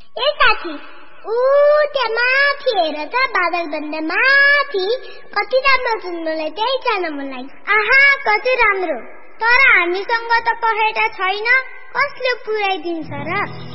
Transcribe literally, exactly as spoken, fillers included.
ए साथी, ऊ त्यहाँ माथि हेर त, बादल भन्दा माथि कति राम्रो सुन्नुलाई, त्यही जान मन लाग्यो। आहा, कति राम्रो। तर हामीसँग त पखेटा छैन, कसले पुर्याइदिन्छ र?